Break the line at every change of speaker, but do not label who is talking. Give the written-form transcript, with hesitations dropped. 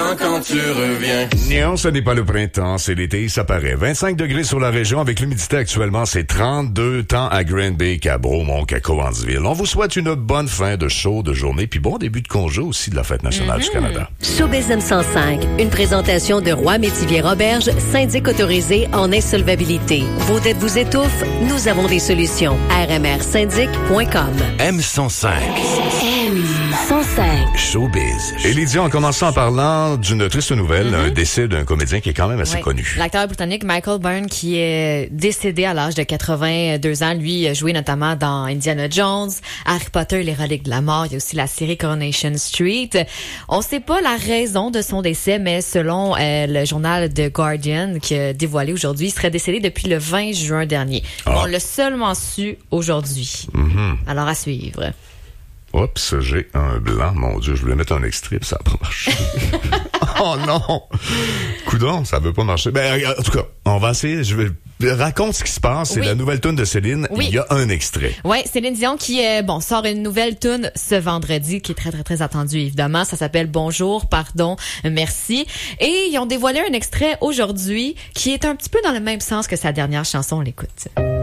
printemps quand tu reviens.
Non, ce n'est pas le printemps, c'est l'été, ça paraît. 25 degrés sur la région avec l'humidité actuellement, c'est 32 temps à Green Bay, qu'à Bromont, qu'à Cowansville. On vous souhaite une bonne fin de show, de journée, puis bon début de congé aussi de la Fête nationale du Canada.
Showbiz M105, une présentation de Roy Métivier Roberge, syndic autorisé en insolvabilité. Vos dettes vous étouffent? Nous avons des solutions. rmrsyndic.com.
M105.
M105.
Showbiz. Et Lydia, en commençant en parlant d'une triste nouvelle, un décès d'un comédien qui est quand même assez connu.
L'acteur britannique Michael Byrne qui est décédé à l'âge de 82 ans. Lui a joué notamment dans Indiana Jones, Harry Potter, les reliques de la mort. Il y a aussi la série Coronation Street. On sait pas la raison de son décès, mais selon le journal The Guardian qui a dévoilé aujourd'hui, il serait décédé depuis le 20 juin dernier. On l'a seulement su aujourd'hui. Alors à suivre.
Oups, j'ai un blanc. Mon Dieu, je voulais mettre un extrait, puis ça n'a pas marché. Oh non! Coudon, ça veut pas marcher. Ben, en tout cas, on va essayer. Raconte ce qui se passe. C'est la nouvelle toune de Céline.
Oui.
Il y a un extrait.
Ouais, Céline Dion qui sort une nouvelle toune ce vendredi qui est très très très attendue évidemment. Ça s'appelle Bonjour, pardon, merci. Et ils ont dévoilé un extrait aujourd'hui qui est un petit peu dans le même sens que sa dernière chanson. On l'écoute.